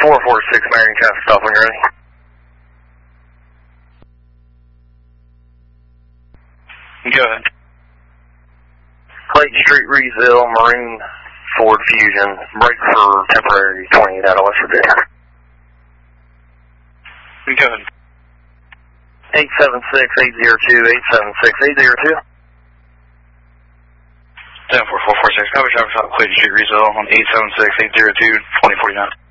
446 Marion traffic stop when you're ready. Go ahead. Clayton Street, Reesville, Maroon Ford Fusion. Break for temporary 28 out of West Virginia. Go ahead. 876-802, 876-802. 10446, copy traffic stop Clayton Street, Reesville on 876-802-2049.